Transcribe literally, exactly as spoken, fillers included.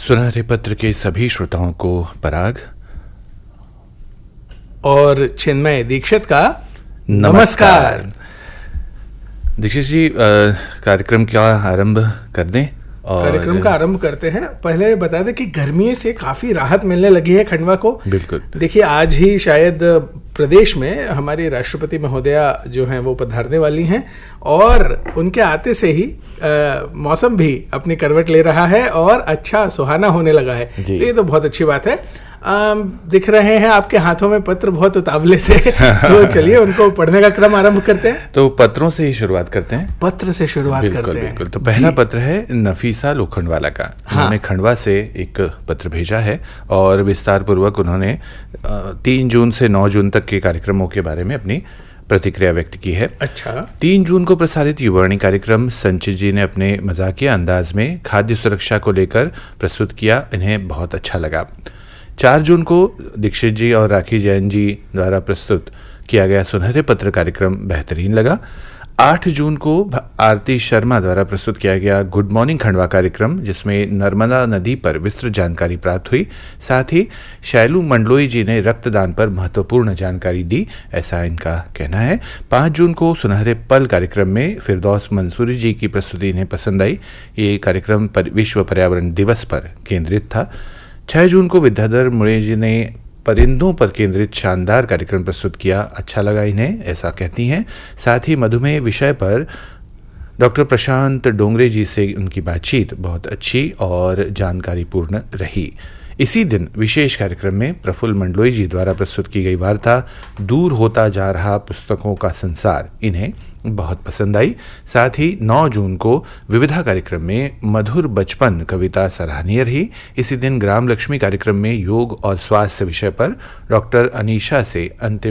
सुनहरे पत्र के सभी श्रोताओं को पराग और चिन्मय दीक्षित का नमस्कार। नमस्कार। दीक्षित जी, कार्यक्रम क्या आरंभ कर दें? और कार्यक्रम का आरंभ करते हैं। पहले बता दें कि गर्मी से काफी राहत मिलने लगी है खंडवा को। बिल्कुल। देखिए, आज ही शायद प्रदेश में हमारी राष्ट्रपति महोदया जो हैं वो पधारने वाली हैं और उनके आते से ही आ, मौसम भी अपनी करवट ले रहा है और अच्छा सुहाना होने लगा है। तो ये तो बहुत अच्छी बात है। आ, दिख रहे हैं आपके हाथों में पत्र बहुत उतावले से तो चलिए उनको पढ़ने का क्रम आरंभ करते हैं। तो पत्रों से ही शुरुआत करते हैं। पत्र से शुरुआत बिल्कुल, करते हैं। बिल्कुल। तो पहला पत्र है नफीसा लोखंडवाला का। हाँ। उन्होंने खंडवा से एक पत्र भेजा है और विस्तार पूर्वक उन्होंने तीन जून से नौ जून तक के कार्यक्रमों के बारे में अपनी प्रतिक्रिया व्यक्त की है। अच्छा। तीन जून को प्रसारित युवावाणी कार्यक्रम संचित जी ने अपने मजाकिया अंदाज में खाद्य सुरक्षा को लेकर प्रस्तुत किया, इन्हें बहुत अच्छा लगा। चार जून को दीक्षित जी और राखी जैन जी द्वारा प्रस्तुत किया गया सुनहरे पत्र कार्यक्रम बेहतरीन लगा। आठ जून को आरती शर्मा द्वारा प्रस्तुत किया गया गुड मॉर्निंग खंडवा कार्यक्रम, जिसमें नर्मदा नदी पर विस्तृत जानकारी प्राप्त हुई। साथ ही शैलू मंडलोई जी ने रक्तदान पर महत्वपूर्ण जानकारी दी, ऐसा इनका कहना है। पाँच जून को सुनहरे पल कार्यक्रम में फिरदौस मंसूरी जी की प्रस्तुति इन्हें पसंद आई। ये कार्यक्रम पर विश्व पर्यावरण दिवस पर केंद्रित था। छह जून को विद्याधर मुड़े जी ने परिंदों पर केंद्रित शानदार कार्यक्रम प्रस्तुत किया, अच्छा लगा इन्हें, ऐसा कहती हैं। साथ ही मधुमेह विषय पर डॉक्टर प्रशांत डोंगरे जी से उनकी बातचीत बहुत अच्छी और जानकारीपूर्ण रही। इसी दिन विशेष कार्यक्रम में प्रफुल्ल मंडलोई जी द्वारा प्रस्तुत की गई वार्ता दूर होता जा रहा पुस्तकों का संसार इन्हें बहुत पसंद आई। साथ ही नौ जून को विविधा कार्यक्रम में मधुर बचपन कविता सराहनीय रही। इसी दिन ग्राम लक्ष्मी कार्यक्रम में योग और स्वास्थ्य विषय पर डॉक्टर अनीशा से अंतिम